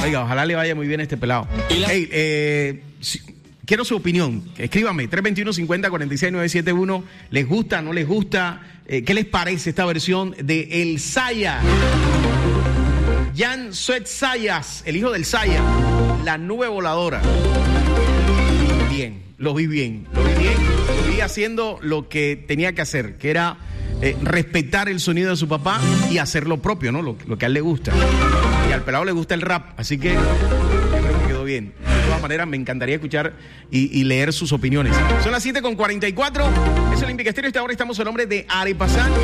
Oiga, ojalá le vaya muy bien a este pelado. Hey, quiero su opinión. Escríbame, 321-50-46-971. ¿Les gusta, no les gusta? ¿Qué les parece esta versión de El Saya? Jan Suet Sayas, el hijo del Saya, la nube voladora. Bien, lo vi bien. Lo vi haciendo lo que tenía que hacer, que era respetar el sonido de su papá y hacer lo propio, ¿no? Lo que a él le gusta. Y al pelado le gusta el rap, así que yo creo que quedó bien. De todas maneras, me encantaría escuchar y leer sus opiniones. Son las 7:44. Es el Olímpica Estéreo. Esta hora estamos a nombre de Arepasán.